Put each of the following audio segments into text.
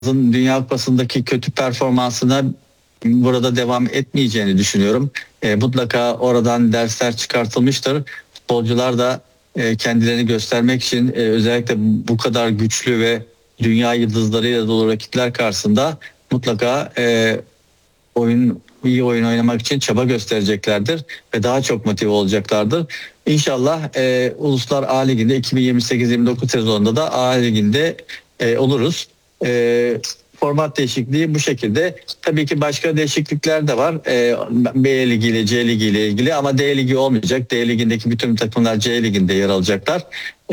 Dünya Kupası'ndaki kötü performansına burada devam etmeyeceğini düşünüyorum. Mutlaka oradan dersler çıkartılmıştır. Futbolcular da kendilerini göstermek için özellikle bu kadar güçlü ve dünya yıldızlarıyla dolu rakipler karşısında mutlaka iyi oyun oynamak için çaba göstereceklerdir ve daha çok motive olacaklardır. İnşallah Uluslar A Ligi'nde 2028-29 sezonunda da A Ligi'nde oluruz. Format değişikliği bu şekilde. Tabii ki başka değişiklikler de var. B Ligi ile C Ligi ile ilgili ama D Ligi olmayacak. D Ligi'ndeki bütün takımlar C Ligi'nde yer alacaklar.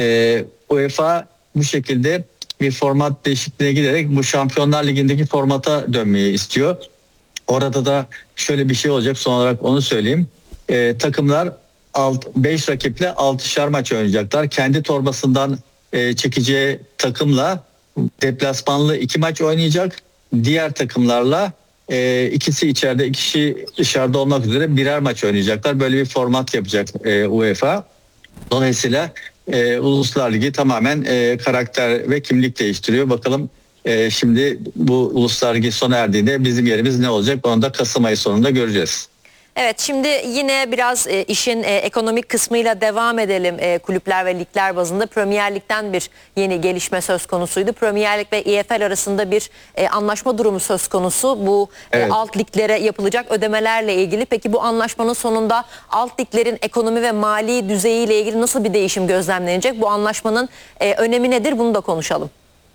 UEFA bu şekilde bir format değişikliğine giderek bu Şampiyonlar Ligi'ndeki formata dönmeyi istiyor. Orada da şöyle bir şey olacak, son olarak onu söyleyeyim. Takımlar 5 rakiple 6'şar maç oynayacaklar. Kendi torbasından çekeceği takımla deplasmanlı 2 maç oynayacak. Diğer takımlarla ikisi içeride, ikisi dışarıda olmak üzere birer maç oynayacaklar. Böyle bir format yapacak UEFA. Dolayısıyla Uluslar Ligi tamamen karakter ve kimlik değiştiriyor. Bakalım şimdi bu Uluslar Ligi sona erdiğinde bizim yerimiz ne olacak? Onu da Kasım ayı sonunda göreceğiz. Evet, şimdi yine biraz işin ekonomik kısmıyla devam edelim. Kulüpler ve ligler bazında Premier Lig'den bir yeni gelişme söz konusuydu. Premier Lig ve EFL arasında bir anlaşma durumu söz konusu. Bu Evet. alt liglere yapılacak ödemelerle ilgili. Peki bu anlaşmanın sonunda alt liglerin ekonomi ve mali düzeyiyle ilgili nasıl bir değişim gözlemlenecek? Bu anlaşmanın önemi nedir? Bunu da konuşalım.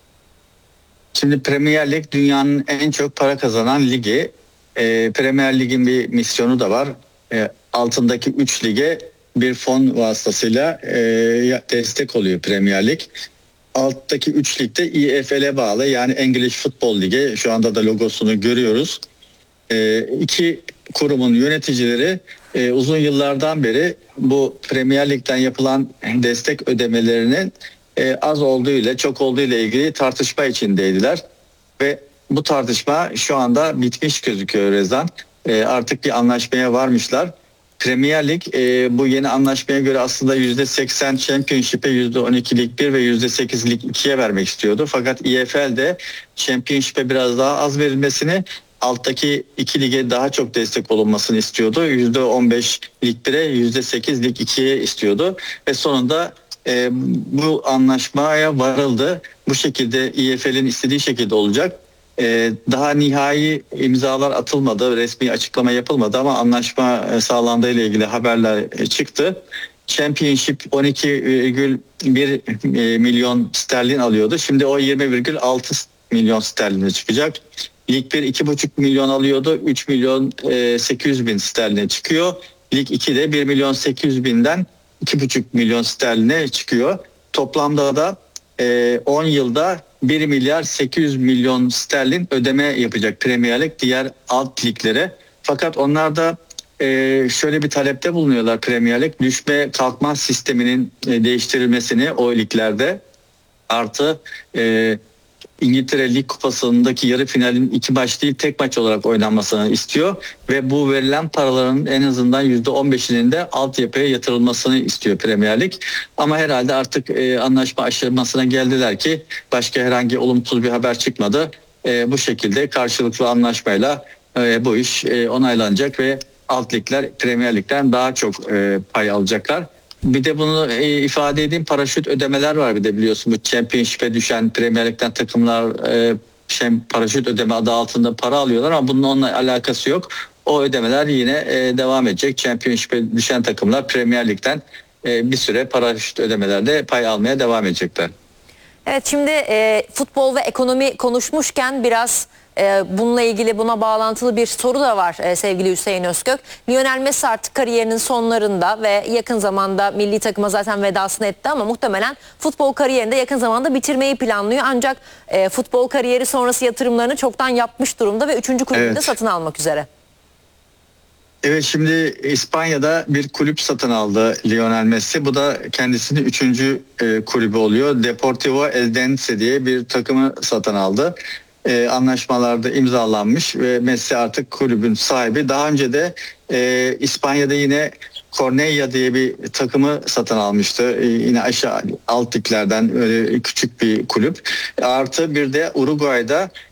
Şimdi Premier Lig dünyanın en çok para kazanan ligi. Premier Lig'in bir misyonu da var. Altındaki 3 lige bir fon vasıtasıyla destek oluyor Premier Lig. Alttaki 3 ligde EFL'e bağlı, yani English Football Ligi. Şu anda da logosunu görüyoruz. İki kurumun yöneticileri uzun yıllardan beri bu Premier Lig'den yapılan destek ödemelerinin az olduğu ile çok olduğu ile ilgili tartışma içindeydiler ve bu tartışma şu anda bitmiş gözüküyor Rezan. Artık bir anlaşmaya varmışlar. Premier Lig bu yeni anlaşmaya göre aslında %80 Championship'e, %12 Lig 1 ve %8 Lig 2'ye vermek istiyordu. Fakat EFL de Championship'e biraz daha az verilmesini, alttaki 2 lige daha çok destek olunmasını istiyordu. %15 Lig 1'e, %8 Lig 2'ye istiyordu. Ve sonunda bu anlaşmaya varıldı. Bu şekilde EFL'in istediği şekilde olacak. Daha nihai imzalar atılmadı, resmi açıklama yapılmadı ama anlaşma sağlandığı ile ilgili haberler çıktı. Championship 12,1 milyon sterlin alıyordu. Şimdi o 20,6 milyon sterline çıkacak. Lig 1 2,5 milyon alıyordu. 3 milyon 800 bin sterline çıkıyor. Lig 2 de 1 milyon 800 binden 2,5 milyon sterline çıkıyor. Toplamda da 10 yılda 1 milyar 800 milyon sterlin ödeme yapacak Premier Lig diğer alt liglere. Fakat onlar da şöyle bir talepte bulunuyorlar Premier Lig. Düşme kalkma sisteminin değiştirilmesini o liglerde, artı İngiltere Lig Kupası'ndaki yarı finalin 2 maç değil tek maç olarak oynanmasını istiyor ve bu verilen paraların en azından %15'inin de altyapıya yatırılmasını istiyor Premier Lig. Ama herhalde artık anlaşma aşamasına geldiler ki başka herhangi olumsuz bir haber çıkmadı. Bu şekilde karşılıklı anlaşmayla bu iş onaylanacak ve alt ligler Premier Lig'den daha çok pay alacaklar. Bir de bunu ifade edeyim, paraşüt ödemeler var bir de, biliyorsun bu Championship'e düşen Premier Lig'den takımlar paraşüt ödeme adı altında para alıyorlar ama bunun onunla alakası yok. O ödemeler yine devam edecek. Championship'e düşen takımlar Premier Lig'den bir süre paraşüt ödemelerde pay almaya devam edecekler. Evet, şimdi futbol ve ekonomi konuşmuşken biraz bununla ilgili, buna bağlantılı bir soru da var sevgili Hüseyin Özkök. Lionel Messi artık kariyerinin sonlarında ve yakın zamanda milli takıma zaten vedasını etti ama muhtemelen futbol kariyerini de yakın zamanda bitirmeyi planlıyor. Ancak futbol kariyeri sonrası yatırımlarını çoktan yapmış durumda ve 3. kulübü de satın almak üzere. Evet, şimdi İspanya'da bir kulüp satın aldı Lionel Messi. Bu da kendisinin 3. kulübü oluyor. Deportivo Eldense diye bir takımı satın aldı. Anlaşmalarda imzalanmış ve Messi artık kulübün sahibi. Daha önce de İspanya'da yine Cornellà diye bir takımı satın almıştı. Yine aşağı alt liglerden öyle küçük bir kulüp. Artı bir de Uruguay'da